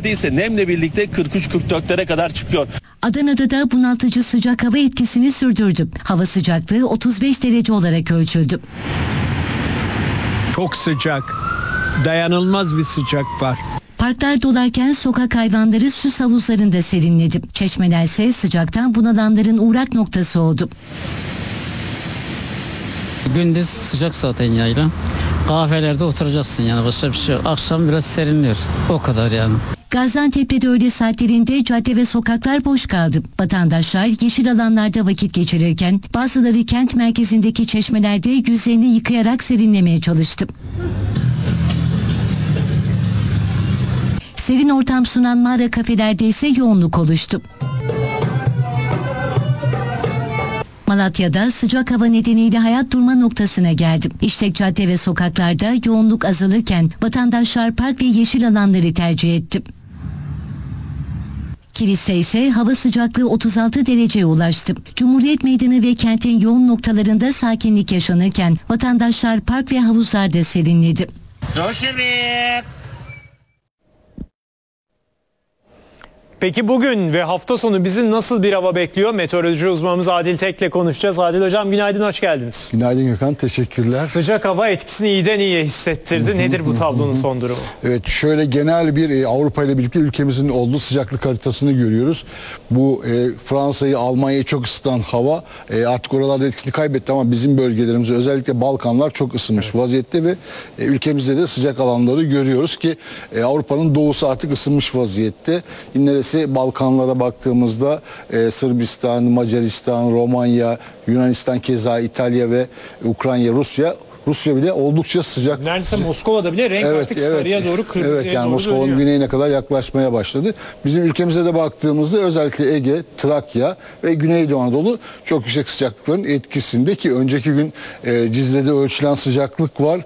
Ege'de ise nemle birlikte 43-44'lere kadar çıkıyor. Adana'da da bunaltıcı sıcak hava etkisini sürdürdü. Hava sıcaklığı 35 derece olarak ölçüldü. Çok sıcak, dayanılmaz bir sıcak var. Parklar dolarken sokak hayvanları süs havuzlarında serinledi. Çeşmeler ise sıcaktan bunalanların uğrak noktası oldu. Gündüz sıcak zaten yayla. Kahvelerde oturacaksın yani başka bir şey yok. Akşam biraz serinliyor. O kadar yani. Gaziantep'te de öğle saatlerinde cadde ve sokaklar boş kaldı. Vatandaşlar yeşil alanlarda vakit geçirirken bazıları kent merkezindeki çeşmelerde yüzlerini yıkayarak serinlemeye çalıştı. Serin ortam sunan mağara kafelerde ise yoğunluk oluştu. Malatya'da sıcak hava nedeniyle hayat durma noktasına geldi. İşlek cadde ve sokaklarda yoğunluk azalırken vatandaşlar park ve yeşil alanları tercih etti. Kilis'te ise hava sıcaklığı 36 dereceye ulaştı. Cumhuriyet Meydanı ve kentin yoğun noktalarında sakinlik yaşanırken vatandaşlar park ve havuzlarda serinledi. Peki bugün ve hafta sonu bizi nasıl bir hava bekliyor? Meteoroloji uzmanımız Adil Tek'le konuşacağız. Adil Hocam günaydın, hoş geldiniz. Günaydın Gökhan, teşekkürler. Sıcak hava etkisini iyiden iyiye hissettirdi. Nedir bu tablonun son durumu? Evet, şöyle genel bir Avrupa ile birlikte ülkemizin olduğu sıcaklık haritasını görüyoruz. Bu Fransa'yı, Almanya'yı çok ısıtan hava artık oralarda etkisini kaybetti ama bizim bölgelerimiz, özellikle Balkanlar çok ısınmış vaziyette ve ülkemizde de sıcak alanları görüyoruz ki Avrupa'nın doğusu artık ısınmış vaziyette. Neresi Balkanlara baktığımızda Sırbistan, Macaristan, Romanya, Yunanistan, keza İtalya ve Ukrayna, Rusya bile oldukça sıcak. Neredeyse Moskova'da bile renk artık sarıya doğru, kırmızıya evet, yani doğru Moskova'nın dönüyor. güneyine kadar yaklaşmaya başladı. Bizim ülkemize de baktığımızda özellikle Ege, Trakya ve Güneydoğu Anadolu çok yüksek sıcaklıkların etkisinde ki önceki gün Cizre'de ölçülen sıcaklık var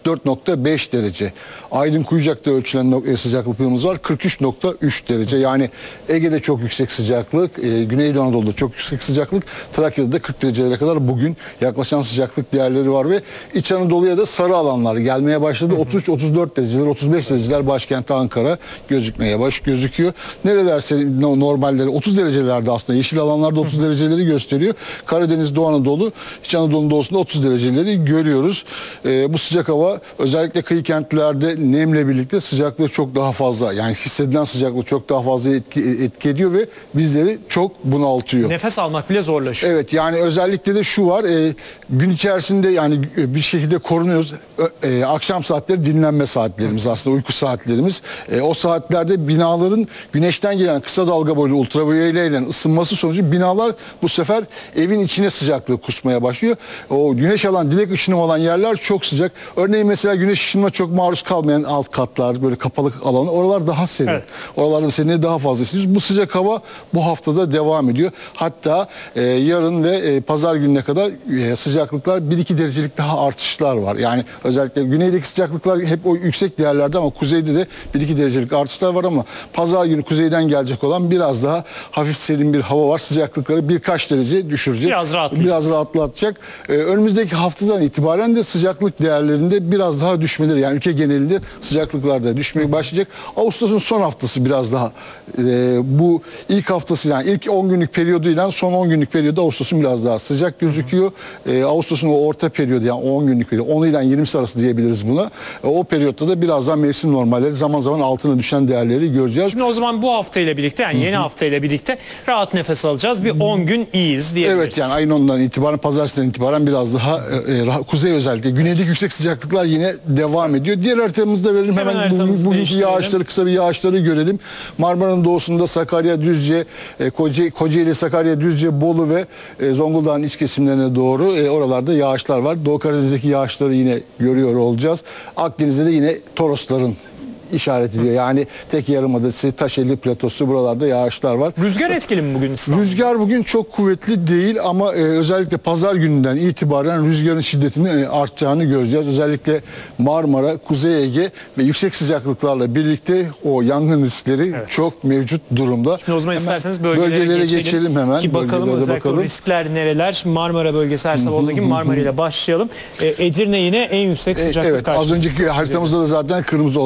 44.5 derece. Aydın Kuyucak'ta ölçülen sıcaklıklığımız var 43.3 derece. Yani Ege'de çok yüksek sıcaklık, Güneydoğu Anadolu'da çok yüksek sıcaklık, Trakya'da da 40 derecelere kadar bugün yaklaşan sıcaklık değerleri var ve İç Anadolu'ya da sarı alanlar gelmeye başladı. 33-34 dereceler, 35 dereceler başkent Ankara gözükmeye gözüküyor. Nerelerse normalleri 30 derecelerde aslında. Yeşil alanlarda 30 dereceleri gösteriyor. Karadeniz, Doğu Anadolu, İç Anadolu'nun doğusunda 30 dereceleri görüyoruz. Bu sıcak hava özellikle kıyı kentlerde nemle birlikte sıcaklığı çok daha fazla. Yani hissedilen sıcaklık çok daha fazla etki ediyor ve bizleri çok bunaltıyor. Nefes almak bile zorlaşıyor. Evet, yani özellikle de şu var. Gün içerisinde yani bir şekilde korunuyoruz. Akşam saatleri dinlenme saatlerimiz, aslında uyku saatlerimiz. O saatlerde binaların güneşten gelen kısa dalga boylu ultraviyole ısınması sonucu binalar bu sefer evin içine sıcaklığı kusmaya başlıyor. O güneş alan, direkt ışınım olan yerler çok sıcak. Örneğin mesela güneş ışınıma çok maruz kalmayan alt katlar, böyle kapalı alan, oralar daha serin. Evet. Oraların serinliği daha fazla hissediyoruz. Bu sıcak hava bu haftada devam ediyor. Hatta yarın ve pazar gününe kadar sıcaklıklar 1-2 derecelik daha artışlar var. Yani özellikle güneydeki sıcaklıklar hep o yüksek değerlerde ama kuzeyde de 1-2 derecelik artışlar var ama pazar günü kuzeyden gelecek olan biraz daha hafif serin bir hava var. Sıcaklıkları birkaç derece düşürecek. Biraz rahatlatacak. Önümüzdeki haftadan itibaren de sıcaklık değerlerinde biraz daha düşmeleri, yani ülke genelinde sıcaklıklarda düşmeye başlayacak. Ağustos'un son haftası biraz daha bu ilk haftası, yani ilk 10 günlük periyoduyla son 10 günlük periyodu Ağustos'un biraz daha sıcak gözüküyor. Ağustos'un o orta periyodu, yani 10 günlük periyod, 10 ile 20 arası diyebiliriz buna. O periyotta da biraz daha mevsim normalleri, zaman zaman altına düşen değerleri göreceğiz. Şimdi o zaman bu hafta ile birlikte, yani yeni hafta ile birlikte rahat nefes alacağız. Bir 10 gün iyiyiz diyebiliriz. Evet, yani ayın 10'dan itibaren, pazartesinden itibaren biraz daha kuzey, özellikle güneydeki yüksek sıcaklıklar yine devam ediyor. Diğer haritamızda verelim hemen bugünkü yağışları, kısa bir yağışları görelim. Marmara'nın doğusunda Sakarya, Düzce, Kocaeli, Sakarya, Düzce, Bolu ve Zonguldak'ın iç kesimlerine doğru oralarda yağışlar var. Doğu Karadeniz'deki yağışları yine görüyor olacağız. Akdeniz'de de yine Torosların işaret ediyor. Yani Tek Yarımadası, Taşeli Platosu, buralarda yağışlar var. Rüzgar etkili mi bugün İstanbul'da? Rüzgar bugün çok kuvvetli değil ama özellikle pazar gününden itibaren rüzgarın şiddetinin artacağını göreceğiz. Özellikle Marmara, Kuzey Ege ve yüksek sıcaklıklarla birlikte o yangın riskleri çok mevcut durumda. Şimdi o zaman isterseniz bölgelere geçelim hemen. Ki bakalım özellikle o riskler nereler? Marmara bölgesi, her sabahındaki Marmara ile başlayalım. Edirne yine en yüksek sıcaklık karşısında. Evet, az önceki haritamızda da zaten kırmızı olarak bugün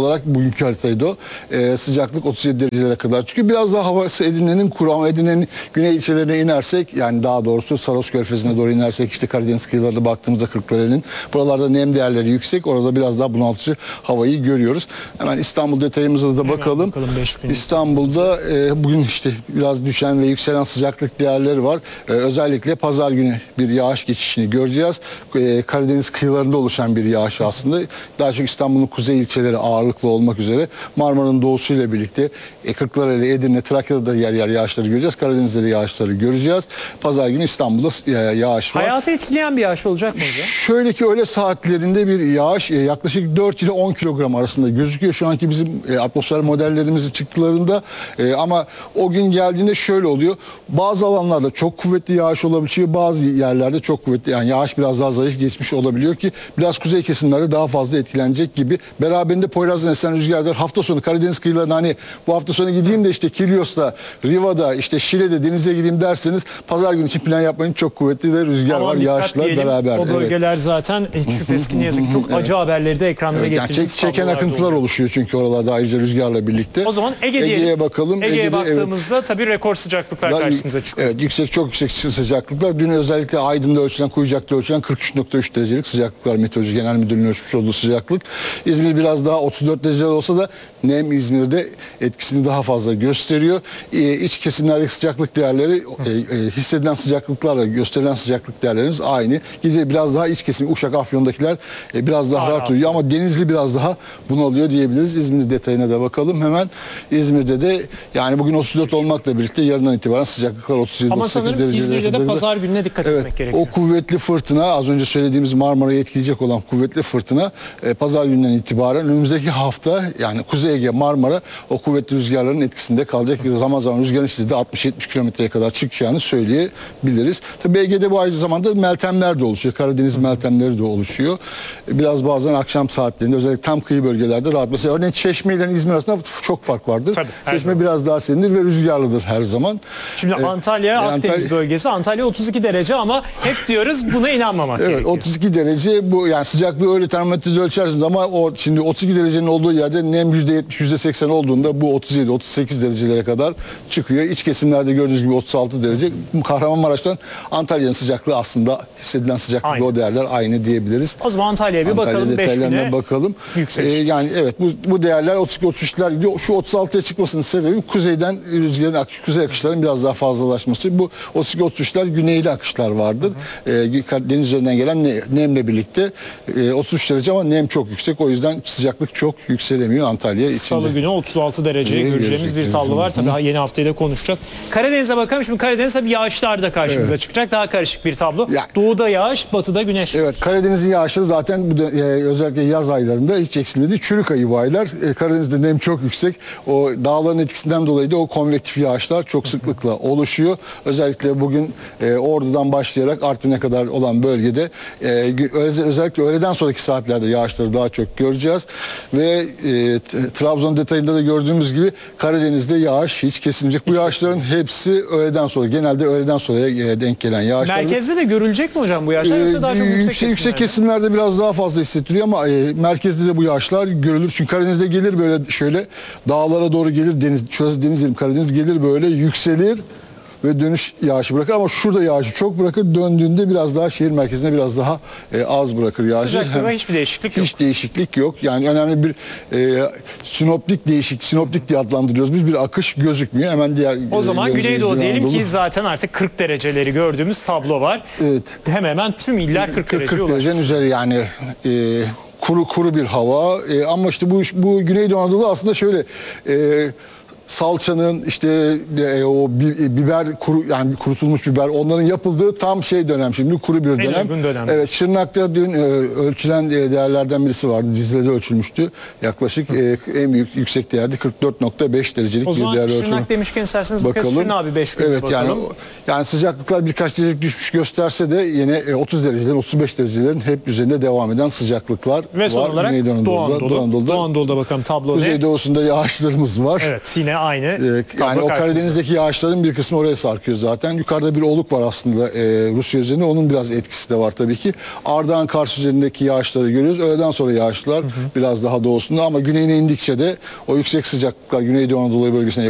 Dünkü haritaydı o. Sıcaklık 37 derecelere kadar çıkıyor. Biraz daha havası Edirne'nin kuru ama Edirne'nin güney ilçelerine inersek, yani daha doğrusu Saros Körfezi'ne doğru inersek, işte Karadeniz kıyılarına baktığımızda Kırklareli'nin buralarda nem değerleri yüksek. Orada biraz daha bunaltıcı havayı görüyoruz. Hemen İstanbul detayımıza da bakalım. 5 gün. İstanbul'da bugün işte biraz düşen ve yükselen sıcaklık değerleri var. Özellikle pazar günü bir yağış geçişini göreceğiz. Karadeniz kıyılarında oluşan bir yağış aslında. Daha çok İstanbul'un kuzey ilçeleri ağırlıklı olmak üzere Marmara'nın doğusuyla birlikte Kırklareli, Edirne, Trakya'da da yer yer yağışları göreceğiz. Karadeniz'de de yağışları göreceğiz. Pazar günü İstanbul'da yağış var. Hayatı etkileyen bir yağış olacak mı hocam? Şöyle ki öğle saatlerinde bir yağış yaklaşık 4 ile 10 kilogram arasında gözüküyor. Şu anki bizim atmosfer modellerimizin çıktılarında ama o gün geldiğinde şöyle oluyor. Bazı alanlarda çok kuvvetli yağış olabiliyor. Bazı yerlerde çok kuvvetli, yani yağış biraz daha zayıf geçmiş olabiliyor ki biraz kuzey kesimlerde daha fazla etkilenecek gibi. Beraberinde Poyraz'dan esen rüzgarlar hafta sonu Karadeniz kıyılarına, hani bu hafta sonu gideyim de işte Kilyos'ta, Riva'da, işte Şile'de denize gideyim derseniz pazar günü için plan yapmayın. Çok kuvvetli de rüzgar Aman var, dikkat yağışlar diyelim. beraber. O bölgeler zaten hiç şüphesiz ki ne yazık ki çok acı haberleri de ekranlara Yani getirdiğimiz çeken tablolar akıntılar oluyor. oluşuyor çünkü oralarda ayrıca rüzgarla birlikte. O zaman Ege diyelim. Ege'ye bakalım. Ege'ye Ege'de, baktığımızda tabii rekor sıcaklıklar karşımıza çıkıyor. Evet, yüksek, çok yüksek sıcaklıklar. Dün özellikle Aydın'da ölçülen, Kuyucak'ta ölçülen 43.3 derecelik sıcaklıklar, Meteoroloji Genel Müdürlüğü'nün ölçmüş olduğu sıcaklık. İzmir biraz daha 34 dereceler olsa da nem İzmir'de etkisini daha fazla gösteriyor. İç kesimlerdeki sıcaklık değerleri hissedilen sıcaklıklarla gösterilen sıcaklık değerlerimiz aynı. Gece biraz daha iç kesim, Uşak, Afyon'dakiler biraz daha rahat uyuyor ama Denizli biraz daha bunalıyor diyebiliriz. İzmir detayına da bakalım hemen. İzmir'de de yani bugün 34 olmakla birlikte yarından itibaren sıcaklıklar 37-38 Ama sanırım derecelere İzmir'de de kadar. pazar gününe dikkat etmek gerekiyor. O kuvvetli fırtına, az önce söylediğimiz Marmara'yı etkileyecek olan kuvvetli fırtına pazar gününden itibaren önümüzdeki hafta, yani Kuzey Ege, Marmara o kuvvetli rüzgarların etkisinde kalacak. Zaman zaman rüzgarın şiddeti 60-70 kilometreye kadar çıkacağını söyleyebiliriz. Tabii Ege'de bu aynı zamanda meltemler de oluşuyor. Karadeniz meltemleri de oluşuyor. Biraz bazen akşam saatlerinde özellikle tam kıyı bölgelerde rahat. Mesela örneğin Çeşme ile İzmir arasında çok fark vardır. Tabii, her Çeşme zaman. biraz daha serindir ve rüzgarlıdır her zaman. Şimdi Antalya, Akdeniz bölgesi. Antalya 32 derece ama hep diyoruz buna inanmamak Evet, gerekiyor. 32 derece bu, yani sıcaklığı öyle termometrede ölçersiniz ama o şimdi 32 derecenin olduğu yerde nem %70 %80 olduğunda bu 37 38 derecelere kadar çıkıyor. İç kesimlerde gördüğünüz gibi 36 derece. Kahramanmaraş'tan Antalya'nın sıcaklığı aslında hissedilen sıcaklıkla Aynı. o değerler aynı diyebiliriz. O zaman Antalya'ya bir Antalya bakalım 5 detaylarına güne. bakalım. yükseliş. Yani evet bu değerler 32-33'ler gidiyor. Şu 36'ya çıkmasının sebebi kuzeyden rüzgarın kuzey akışların biraz daha fazlalaşması. Bu 32-33'ler güneyli akışlar vardır. Deniz üzerinden gelen nemle birlikte 33 derece ama nem çok yüksek. O yüzden sıcaklık çok yükselemiyor Antalya içinde. Salı günü 36 dereceye göreceğimiz bir tablo var. Tabii yeni haftayı da konuşacağız. Karadeniz'e bakalım. Şimdi Karadeniz tabii yağışlar da karşımıza çıkacak. Daha karışık bir tablo. Ya- Doğuda yağış, batıda güneş. Evet, Karadeniz'in yağışları zaten özellikle yaz aylarında hiç eksilmedi. Çürük ayı bu aylar. Karadeniz'de nem çok yüksek. O dağların etkisinden dolayı da o konvektif yağışlar çok sıklıkla oluşuyor. Özellikle bugün Ordu'dan başlayarak Artvin'e kadar olan bölgede özellikle öğleden sonraki saatlerde yağışları daha çok göreceğiz. Ve Trabzon detayında da gördüğümüz gibi Karadeniz'de yağış hiç kesilmeyecek. Bu yağışların hepsi öğleden sonra, genelde öğleden sonraya denk gelen yağışlar. Merkezde de görülecek mi hocam bu yağışlar yoksa daha çok Yüksek kesimlerde biraz daha fazla hissediliyor ama merkezde de bu yağışlar görülür. Çünkü Karadeniz'de gelir böyle şöyle dağlara doğru gelir, şurası deniz diyelim, Karadeniz gelir böyle yükselir ve dönüş yağışı bırakır ama şurada yağışı çok bırakır, döndüğünde biraz daha şehir merkezinde biraz daha az bırakır yağışı. Sıcaklığında hiçbir değişiklik yok. Hiç değişiklik yok. Yani önemli bir sinoptik diye adlandırıyoruz. Biz bir akış gözükmüyor. Hemen diğer O zaman Güneydoğu diyelim Anadolu. ki zaten artık 40 dereceleri gördüğümüz tablo var. Evet. Hemen tüm iller 40 dereceye 40 derecenin ulaşmış. üzeri yani kuru bir hava ama işte bu Güneydoğu Anadolu aslında şöyle salçanın işte o biber yani kurutulmuş biber onların yapıldığı tam dönem şimdi kuru bir dönem. uygun dönem. Evet, Şırnak'ta dün ölçülen değerlerden birisi vardı. Cizre'de ölçülmüştü. Yaklaşık en büyük yüksek değerde 44.5 derecelik O bir zaman değer Şırnak ölçülmüş. demişken isterseniz bakalım. Şırnak abi 5 günde Evet, bakalım. yani sıcaklıklar birkaç derecelik düşmüş gösterse de yine 30 derecelerin 35 derecelerin hep üzerinde devam eden sıcaklıklar Ve son var. olarak Güneydoğu Doğu Anadolu'da. Anadolu'da bakalım tablo ne? Kuzeydoğusunda yağışlarımız var. Evet, yine aynı. Yani tablo o karşımızda. Karadeniz'deki yağışların bir kısmı oraya sarkıyor zaten. Yukarıda bir oluk var aslında Rusya üzerinde. Onun biraz etkisi de var tabii ki. Ardahan Kars üzerindeki yağışları görüyoruz. Öğleden sonra yağışlar biraz daha doğusunda ama güneyine indikçe de o yüksek sıcaklıklar Güneydoğu Anadolu bölgesine